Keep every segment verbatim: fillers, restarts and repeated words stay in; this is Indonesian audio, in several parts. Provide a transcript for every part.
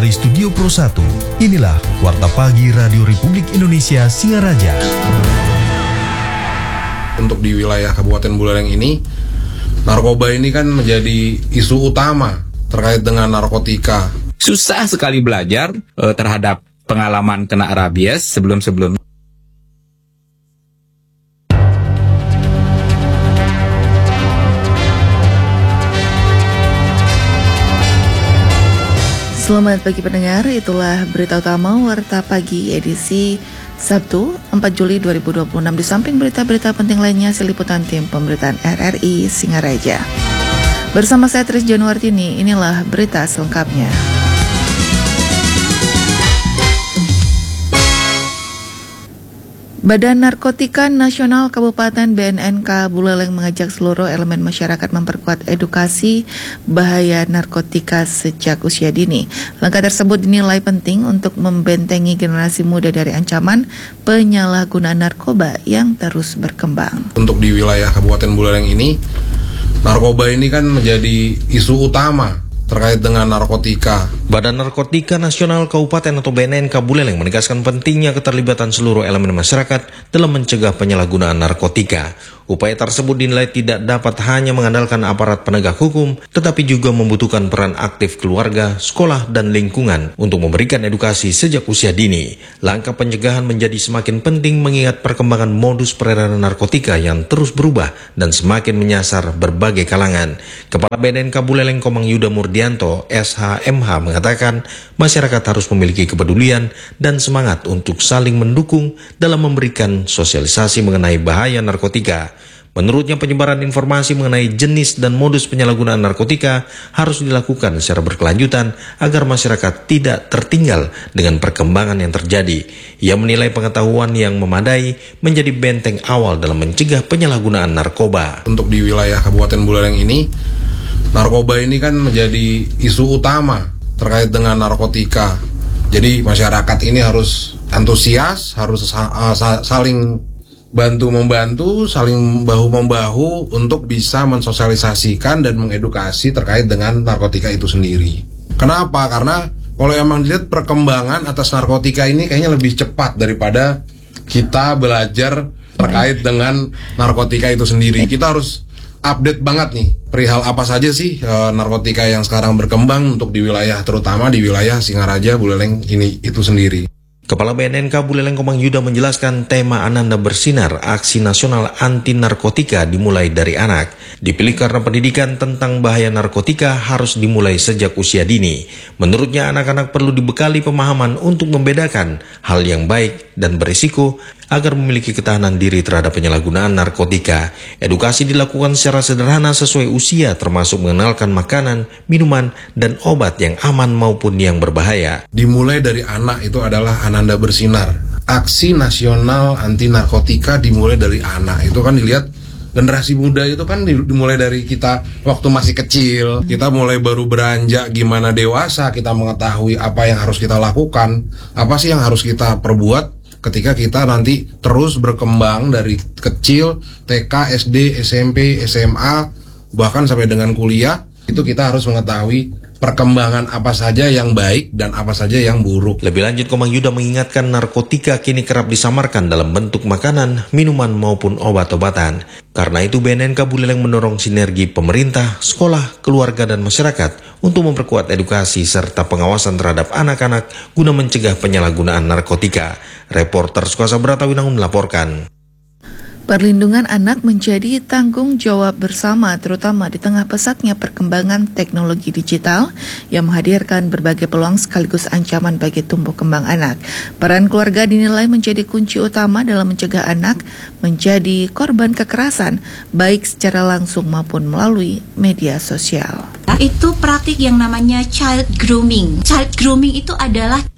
dari Studio Pro satu, inilah Warta Pagi Radio Republik Indonesia Singaraja. Untuk di wilayah Kabupaten Buleleng ini, narkoba ini kan menjadi isu utama terkait dengan narkotika. Susah sekali belajar uh, terhadap pengalaman kena rabies sebelum-sebelumnya. Selamat pagi pendengar, itulah berita utama Warta Pagi edisi Sabtu empat Juli dua ribu dua puluh enam. Di samping berita-berita penting lainnya, seliputan tim pemberitaan R R I Singaraja. Bersama saya Tris Januartini, inilah berita selengkapnya. Badan Narkotika Nasional Kabupaten B N N K Buleleng mengajak seluruh elemen masyarakat memperkuat edukasi bahaya narkotika sejak usia dini. Langkah tersebut dinilai penting untuk membentengi generasi muda dari ancaman penyalahgunaan narkoba yang terus berkembang. Untuk di wilayah Kabupaten Buleleng ini, narkoba ini kan menjadi isu utama terkait dengan narkotika. Badan Narkotika Nasional Kabupaten atau B N N K Buleleng menegaskan pentingnya keterlibatan seluruh elemen masyarakat dalam mencegah penyalahgunaan narkotika. Upaya tersebut dinilai tidak dapat hanya mengandalkan aparat penegak hukum, tetapi juga membutuhkan peran aktif keluarga, sekolah, dan lingkungan untuk memberikan edukasi sejak usia dini. Langkah pencegahan menjadi semakin penting mengingat perkembangan modus peredaran narkotika yang terus berubah dan semakin menyasar berbagai kalangan. Kepala B N N K Buleleng Komang Yuda Murdianto, S H M H, mengatakan masyarakat harus memiliki kepedulian dan semangat untuk saling mendukung dalam memberikan sosialisasi mengenai bahaya narkotika. Menurutnya, penyebaran informasi mengenai jenis dan modus penyalahgunaan narkotika harus dilakukan secara berkelanjutan agar masyarakat tidak tertinggal dengan perkembangan yang terjadi. Ia menilai pengetahuan yang memadai menjadi benteng awal dalam mencegah penyalahgunaan narkoba. Untuk di wilayah Kabupaten Buleleng ini, narkoba ini kan menjadi isu utama terkait dengan narkotika. Jadi masyarakat ini harus antusias, harus sa- sa- saling bantu-membantu, saling bahu-membahu untuk bisa mensosialisasikan dan mengedukasi terkait dengan narkotika itu sendiri. Kenapa? Karena kalau emang dilihat perkembangan atas narkotika ini kayaknya lebih cepat daripada kita belajar terkait dengan narkotika itu sendiri. Kita harus update banget nih perihal apa saja sih e, narkotika yang sekarang berkembang untuk di wilayah, terutama di wilayah Singaraja, Buleleng ini itu sendiri. Kepala B N N K Buleleng Komang Yuda menjelaskan tema Ananda Bersinar, aksi nasional anti narkotika dimulai dari anak. Dipilih karena pendidikan tentang bahaya narkotika harus dimulai sejak usia dini. Menurutnya, anak-anak perlu dibekali pemahaman untuk membedakan hal yang baik dan berisiko agar memiliki ketahanan diri terhadap penyalahgunaan narkotika. Edukasi dilakukan secara sederhana sesuai usia, termasuk mengenalkan makanan, minuman, dan obat yang aman maupun yang berbahaya. Dimulai dari anak itu adalah Ananda Bersinar. Aksi nasional anti narkotika dimulai dari anak. Itu kan dilihat generasi muda itu kan dimulai dari kita waktu masih kecil. Kita mulai baru beranjak gimana dewasa, kita mengetahui apa yang harus kita lakukan, apa sih yang harus kita perbuat ketika kita nanti terus berkembang dari kecil, T K, S D, S M P, S M A, bahkan sampai dengan kuliah. Itu kita harus mengetahui perkembangan apa saja yang baik dan apa saja yang buruk. Lebih lanjut, Komang Yuda mengingatkan narkotika kini kerap disamarkan dalam bentuk makanan, minuman maupun obat-obatan. Karena itu B N N K Buleleng mendorong sinergi pemerintah, sekolah, keluarga, dan masyarakat untuk memperkuat edukasi serta pengawasan terhadap anak-anak guna mencegah penyalahgunaan narkotika. Reporter Sukuasa Beratawinangun melaporkan. Perlindungan anak menjadi tanggung jawab bersama, terutama di tengah pesatnya perkembangan teknologi digital yang menghadirkan berbagai peluang sekaligus ancaman bagi tumbuh kembang anak. Peran keluarga dinilai menjadi kunci utama dalam mencegah anak menjadi korban kekerasan, baik secara langsung maupun melalui media sosial. Itu praktik yang namanya child grooming. Child grooming itu adalah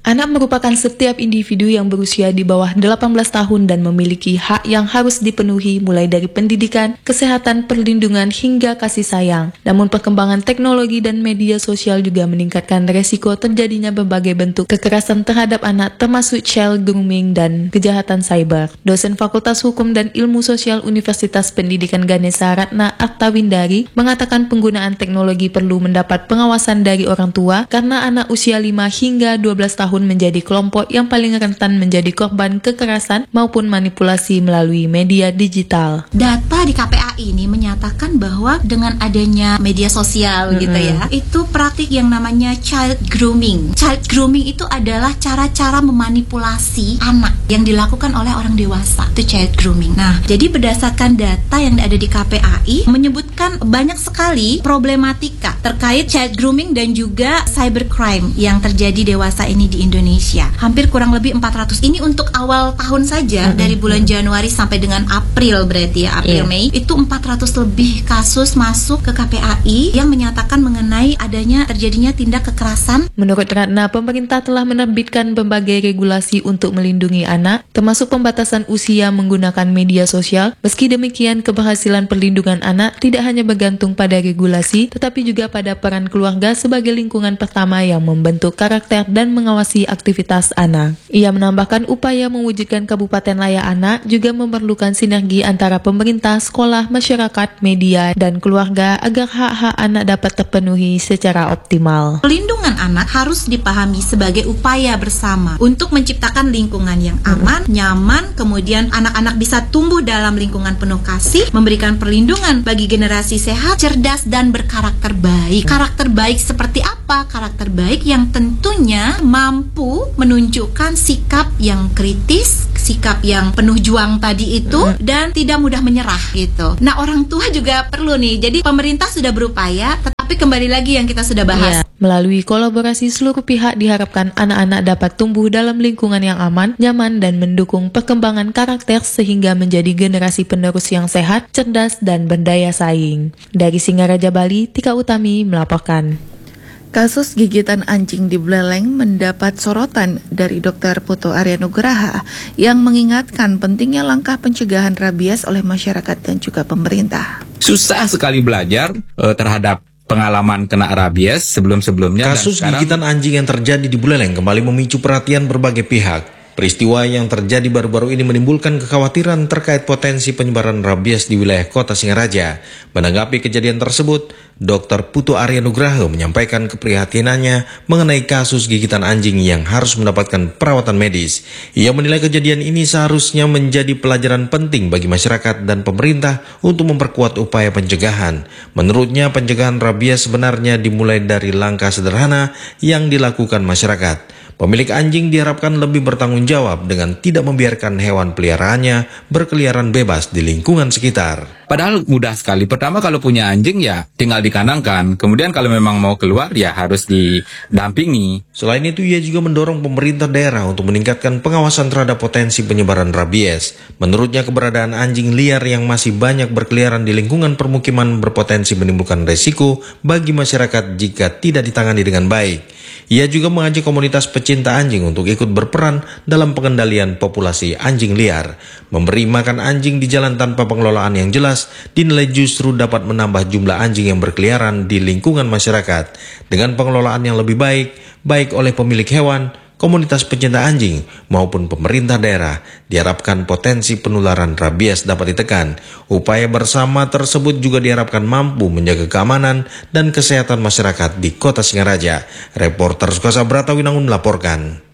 Anak merupakan setiap individu yang berusia di bawah delapan belas tahun dan memiliki hak yang harus dipenuhi mulai dari pendidikan, kesehatan, perlindungan, hingga kasih sayang. Namun perkembangan teknologi dan media sosial juga meningkatkan resiko terjadinya berbagai bentuk kekerasan terhadap anak termasuk child grooming dan kejahatan cyber. Dosen Fakultas Hukum dan Ilmu Sosial Universitas Pendidikan Ganesha Ratna Artawindari mengatakan penggunaan teknologi perlu mendapat pengawasan dari orang tua karena anak usia lima hingga dua belas tahun menjadi kelompok yang paling rentan menjadi korban kekerasan maupun manipulasi melalui media digital. Data di K P A I ini menyatakan bahwa dengan adanya media sosial mm-hmm. gitu ya, itu praktik yang namanya child grooming. Child grooming itu adalah cara-cara memanipulasi anak yang dilakukan oleh orang dewasa. Itu child grooming. Nah, jadi berdasarkan data yang ada di K P A I menyebutkan banyak sekali problematika terkait child grooming dan juga cybercrime yang terjadi dewasa ini di Indonesia. Hampir kurang lebih empat ratus. Ini untuk awal tahun saja mm-hmm. dari bulan Januari sampai dengan April berarti ya, April yeah. Mei itu empat ratus lebih kasus masuk ke K P A I yang menyatakan mengenai adanya terjadinya tindak kekerasan. Menurut Ratna, pemerintah telah menerbitkan berbagai regulasi untuk melindungi anak, termasuk pembatasan usia menggunakan media sosial. Meski demikian, keberhasilan perlindungan anak tidak hanya bergantung pada regulasi, tetapi juga pada peran keluarga sebagai lingkungan pertama yang membentuk karakter dan mengawasi aktivitas anak. Ia menambahkan upaya mewujudkan Kabupaten Layak Anak juga memerlukan sinergi antara pemerintah, sekolah, masyarakat, media, dan keluarga agar hak-hak anak dapat terpenuhi secara optimal. Pelindungan anak harus dipahami sebagai upaya bersama untuk menciptakan lingkungan yang aman, nyaman, kemudian anak-anak bisa tumbuh dalam lingkungan penuh kasih, memberikan perlindungan bagi generasi sehat, cerdas, dan berkarakter baik. Karakter baik seperti apa? Karakter baik yang tentunya mampu menunjukkan sikap yang kritis, sikap yang penuh juang tadi itu, mm. dan tidak mudah menyerah gitu. Nah, orang tua juga perlu nih. Jadi pemerintah sudah berupaya, tetapi kembali lagi yang kita sudah bahas. Yeah. Melalui kolaborasi seluruh pihak diharapkan anak-anak dapat tumbuh dalam lingkungan yang aman, nyaman, dan mendukung perkembangan karakter sehingga menjadi generasi penerus yang sehat, cerdas, dan berdaya saing. Dari Singaraja, Bali, Tika Utami melaporkan. Kasus gigitan anjing di Buleleng mendapat sorotan dari Dokter Putu Arya Nugraha yang mengingatkan pentingnya langkah pencegahan rabies oleh masyarakat dan juga pemerintah. Susah sekali belajar uh, terhadap pengalaman kena rabies sebelum-sebelumnya. Kasus dan sekarang... gigitan anjing yang terjadi di Buleleng kembali memicu perhatian berbagai pihak. Peristiwa yang terjadi baru-baru ini menimbulkan kekhawatiran terkait potensi penyebaran rabies di wilayah kota Singaraja. Menanggapi kejadian tersebut, Dokter Putu Arya Nugraha menyampaikan keprihatinannya mengenai kasus gigitan anjing yang harus mendapatkan perawatan medis. Ia menilai kejadian ini seharusnya menjadi pelajaran penting bagi masyarakat dan pemerintah untuk memperkuat upaya pencegahan. Menurutnya, pencegahan rabies sebenarnya dimulai dari langkah sederhana yang dilakukan masyarakat. Pemilik anjing diharapkan lebih bertanggung jawab dengan tidak membiarkan hewan peliharaannya berkeliaran bebas di lingkungan sekitar. Padahal mudah sekali. Pertama, kalau punya anjing ya tinggal dikandangkan. Kemudian kalau memang mau keluar ya harus didampingi. Selain itu, ia juga mendorong pemerintah daerah untuk meningkatkan pengawasan terhadap potensi penyebaran rabies. Menurutnya, keberadaan anjing liar yang masih banyak berkeliaran di lingkungan permukiman berpotensi menimbulkan resiko bagi masyarakat jika tidak ditangani dengan baik. Ia juga mengajak komunitas pecinta anjing untuk ikut berperan dalam pengendalian populasi anjing liar. Memberi makan anjing di jalan tanpa pengelolaan yang jelas dinilai justru dapat menambah jumlah anjing yang berkeliaran di lingkungan masyarakat. Dengan pengelolaan yang lebih baik, baik oleh pemilik hewan, komunitas pecinta anjing, maupun pemerintah daerah, diharapkan potensi penularan rabies dapat ditekan. Upaya bersama tersebut juga diharapkan mampu menjaga keamanan dan kesehatan masyarakat di kota Singaraja. Reporter Sukasa Bratawinangun melaporkan.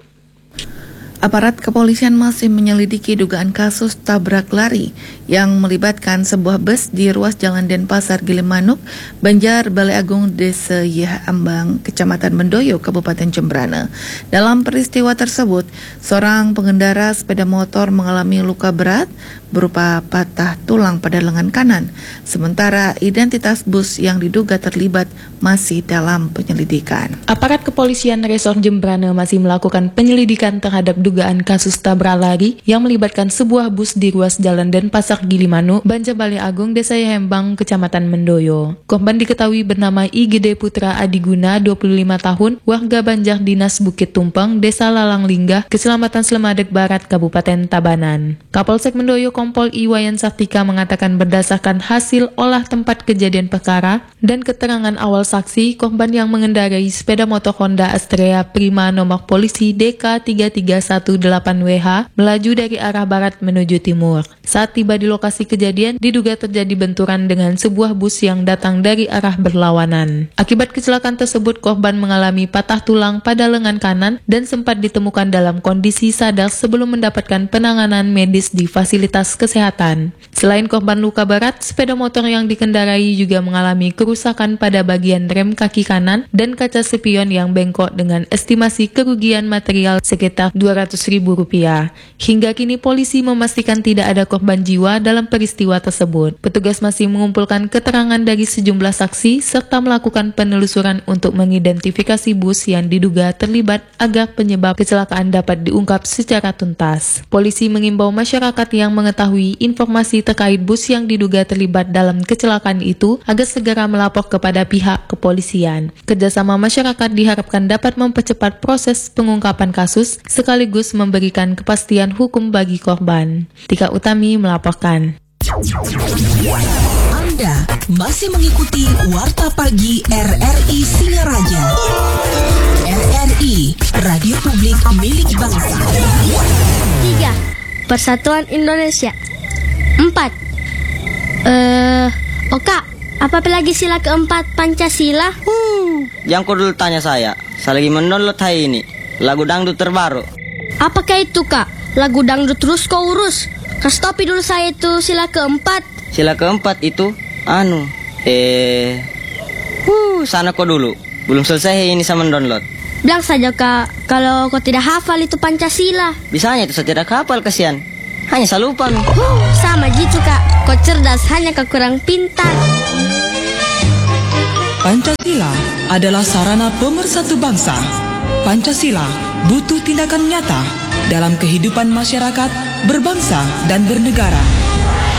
Aparat kepolisian masih menyelidiki dugaan kasus tabrak lari yang melibatkan sebuah bus di ruas Jalan Denpasar Gilimanuk, Banjar, Balai Agung, Desa Yah Ambang, Kecamatan Mendoyo, Kabupaten Jembrana. Dalam peristiwa tersebut, seorang pengendara sepeda motor mengalami luka berat, berupa patah tulang pada lengan kanan, sementara identitas bus yang diduga terlibat masih dalam penyelidikan. Aparat kepolisian Resor Jembrana masih melakukan penyelidikan terhadap dugaan kasus tabrak lari yang melibatkan sebuah bus di ruas Jalan Denpasar Gilimanu, Banjarbali Agung, Desa Yahembang, Kecamatan Mendoyo. Korban diketahui bernama I G D Putra Adiguna, dua puluh lima tahun, warga Banjar Dinas Bukit Tumpeng, Desa Lalang Linggah, Kecamatan Slemadeg Barat, Kabupaten Tabanan. Kapolsek Mendoyo Kompol Iwayan Sartika mengatakan berdasarkan hasil olah tempat kejadian perkara dan keterangan awal saksi, korban yang mengendarai sepeda motor Honda Astrea Prima nomor polisi D K tiga tiga satu delapan W H melaju dari arah barat menuju timur. Saat tiba di lokasi kejadian, diduga terjadi benturan dengan sebuah bus yang datang dari arah berlawanan. Akibat kecelakaan tersebut, korban mengalami patah tulang pada lengan kanan dan sempat ditemukan dalam kondisi sadar sebelum mendapatkan penanganan medis di fasilitas kesehatan. Selain korban luka berat, sepeda motor yang dikendarai juga mengalami kerusakan pada bagian rem kaki kanan dan kaca spion yang bengkok dengan estimasi kerugian material sekitar dua ratus ribu rupiah. Hingga kini polisi memastikan tidak ada korban jiwa dalam peristiwa tersebut. Petugas masih mengumpulkan keterangan dari sejumlah saksi serta melakukan penelusuran untuk mengidentifikasi bus yang diduga terlibat agar penyebab kecelakaan dapat diungkap secara tuntas. Polisi mengimbau masyarakat yang mengetahui informasi terkait bus yang diduga terlibat dalam kecelakaan itu agar segera melapor kepada pihak kepolisian. Kerjasama masyarakat diharapkan dapat mempercepat proses pengungkapan kasus sekaligus memberikan kepastian hukum bagi korban. Tika Utami melaporkan. Anda masih mengikuti Warta Pagi R R I Singaraja. R R I, Radio Publik Milik Bangsa. Tiga, Persatuan Indonesia. Empat, eh, Oka, apa lagi sila keempat Pancasila? Hmm, yang kau dulu tanya saya, saya lagi mendownload hari ini lagu dangdut terbaru. Apakah itu, Kak? Lagu dangdut terus kau urus. Kasih topi dulu saya itu sila keempat. Sila keempat itu, anu, eh, uh, sana kau dulu. Belum selesai ini saya mendownload. Bilang saja, Kak, kalau kau tidak hafal itu Pancasila. Bisanya itu saya tidak hafal, kasihan. Hanya saya lupa. Huh, sama gitu, Kak. Kau cerdas, hanya kau kurang pintar. Pancasila adalah sarana pemersatu bangsa. Pancasila butuh tindakan nyata dalam kehidupan masyarakat, berbangsa, dan bernegara.